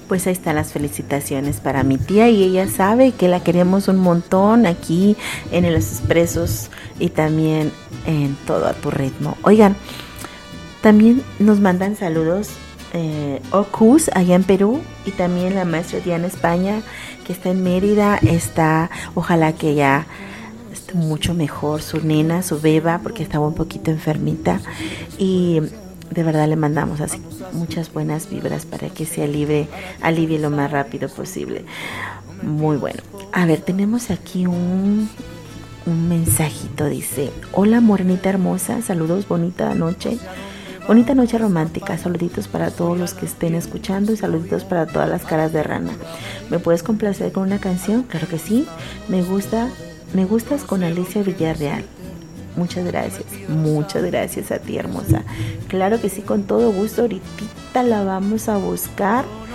Pues ahí están las felicitaciones para mi tía y ella sabe que la queremos un montón aquí en los expresos y también en todo a tu ritmo. Oigan, también nos mandan saludos Ocus allá en Perú y también la maestra Diana España que está en Mérida. Ojalá que ya esté mucho mejor su nena, su beba, porque estaba un poquito enfermita y de verdad le mandamos así muchas buenas vibras para que se alivie lo más rápido posible. Muy bueno. A ver, tenemos aquí un mensajito, dice: hola morenita hermosa, saludos, bonita noche romántica, saluditos para todos los que estén escuchando y saluditos para todas las caras de rana. ¿Me puedes complacer con una canción? Claro que sí. Me gustas con Alicia Villarreal. Muchas gracias a ti, hermosa. Claro que sí, con todo gusto, ahorita la vamos a buscar